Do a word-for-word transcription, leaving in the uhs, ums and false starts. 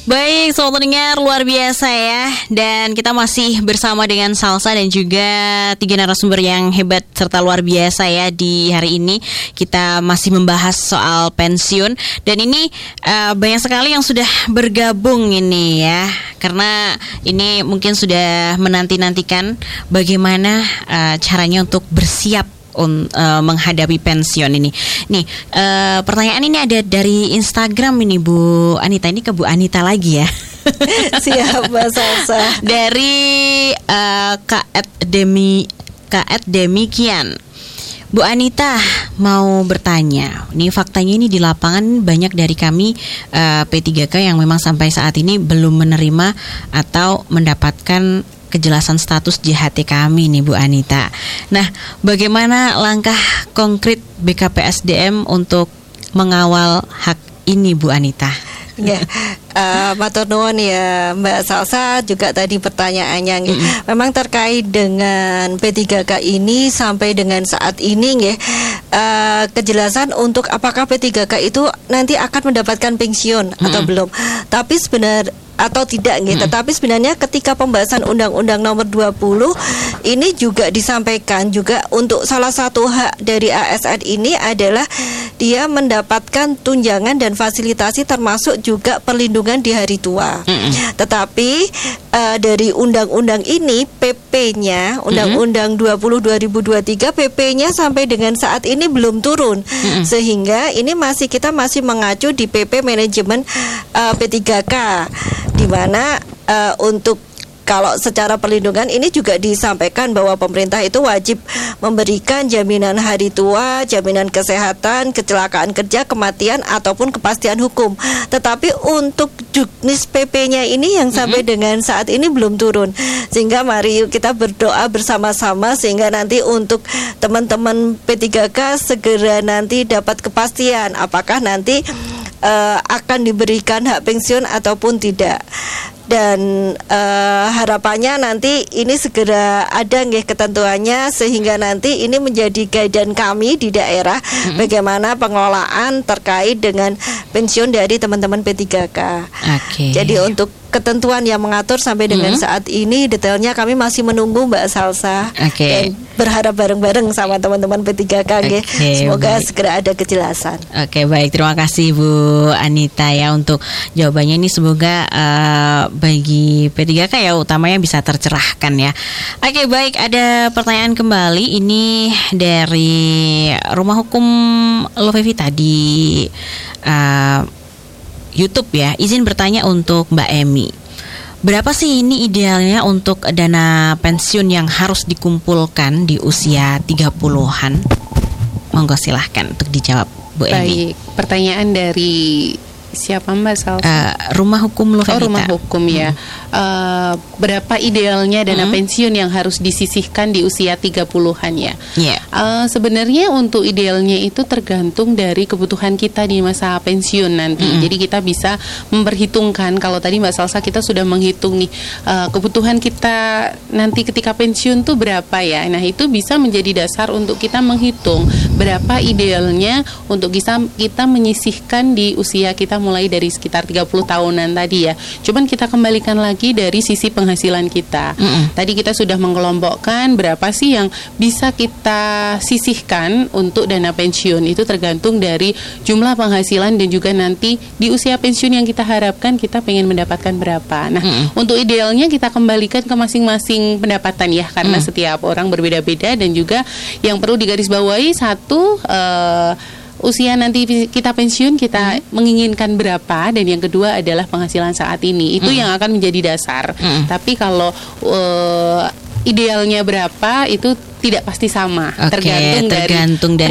Baik, sobat pendengar, luar biasa ya. Dan kita masih bersama dengan Salsa dan juga tiga narasumber yang hebat serta luar biasa ya. Di hari ini kita masih membahas soal pensiun. Dan ini uh, banyak sekali yang sudah bergabung ini ya, karena ini mungkin sudah menanti-nantikan bagaimana uh, caranya untuk bersiap Un, uh, menghadapi pensiun ini. Nih, uh, pertanyaan ini ada dari Instagram ini Bu Anita. Ini ke Bu Anita lagi ya. Siap, Mbak Salsa. Dari uh, Kak Demi Kak Demikian. Bu Anita mau bertanya. Ini faktanya ini di lapangan banyak dari kami uh, P tiga K yang memang sampai saat ini belum menerima atau mendapatkan kejelasan status J H T kami nih Bu Anita. Nah, bagaimana langkah konkret B K P S D M untuk mengawal hak ini Bu Anita? Ya, uh, matur nuwun ya Mbak Salsa, juga tadi pertanyaannya nggih. Mm-hmm. Memang terkait dengan P tiga K ini sampai dengan saat ini nggih, uh, kejelasan untuk apakah P tiga K itu nanti akan mendapatkan pensiun mm-hmm. atau belum. Tapi sebenarnya atau tidak gitu. Hmm. Tetapi sebenarnya ketika pembahasan Undang-Undang Nomor dua puluh ini juga disampaikan juga untuk salah satu hak dari A S N ini adalah dia mendapatkan tunjangan dan fasilitasi termasuk juga perlindungan di hari tua. Hmm. Tetapi uh, dari undang-undang ini P P-nya Undang-Undang dua puluh dua ribu dua puluh tiga P P-nya sampai dengan saat ini belum turun. Hmm. Sehingga ini masih kita masih mengacu di P P manajemen uh, P tiga K, di mana uh, untuk kalau secara perlindungan ini juga disampaikan bahwa pemerintah itu wajib memberikan jaminan hari tua, jaminan kesehatan, kecelakaan kerja, kematian ataupun kepastian hukum. Tetapi untuk juknis P P-nya ini yang sampai mm-hmm. dengan saat ini belum turun. Sehingga mari kita berdoa bersama-sama sehingga nanti untuk teman-teman P tiga K segera nanti dapat kepastian apakah nanti uh, akan diberikan hak pensiun ataupun tidak. Dan uh, harapannya nanti ini segera ada nggih ketentuannya sehingga nanti ini menjadi guideline kami di daerah mm-hmm. bagaimana pengelolaan terkait dengan pensiun dari teman-teman P tiga K. Okay. Jadi untuk ketentuan yang mengatur sampai dengan mm-hmm. saat ini detailnya kami masih menunggu Mbak Salsa. Okay. Dan berharap bareng-bareng sama teman-teman P tiga K nggih. Okay, semoga baik. Segera ada kejelasan. Oke, okay, baik, terima kasih Bu Anita ya untuk jawabannya ini, semoga uh, bagi P tiga K ya utamanya bisa tercerahkan ya. Oke, okay, baik, ada pertanyaan kembali ini dari Rumah Hukum Lovevita di uh, YouTube ya. Izin bertanya untuk Mbak Emi. Berapa sih ini idealnya untuk dana pensiun yang harus dikumpulkan di usia tiga puluhan? Monggo silahkan untuk dijawab Bu Emi. Baik, pertanyaan dari siapa Mbak Salsa? Uh, rumah Hukum Lovevita. Oh, Rumah Hukum ya. Hmm. Uh, berapa idealnya dana hmm. pensiun yang harus disisihkan di usia tiga puluhan ya? Yeah. Uh, sebenarnya untuk idealnya itu tergantung dari kebutuhan kita di masa pensiun nanti. Hmm. Jadi kita bisa memperhitungkan, kalau tadi Mbak Salsa kita sudah menghitung nih uh, kebutuhan kita nanti ketika pensiun tuh berapa ya? Nah, itu bisa menjadi dasar untuk kita menghitung berapa idealnya untuk bisa kita menyisihkan di usia kita mulai dari sekitar tiga puluh tahunan tadi ya. Cuman kita kembalikan lagi dari sisi penghasilan kita. Mm-mm. Tadi kita sudah mengelompokkan berapa sih yang bisa kita sisihkan untuk dana pensiun. Itu tergantung dari jumlah penghasilan dan juga nanti di usia pensiun yang kita harapkan kita pengen mendapatkan berapa. Nah, Mm-mm. untuk idealnya kita kembalikan ke masing-masing pendapatan ya, karena mm. setiap orang berbeda-beda. Dan juga yang perlu digarisbawahi satu, uh, usia nanti kita pensiun kita hmm. menginginkan berapa, dan yang kedua adalah penghasilan saat ini. Itu hmm. yang akan menjadi dasar. Hmm. Tapi kalau uh, idealnya berapa itu tidak pasti sama, okay, tergantung, tergantung dari, dari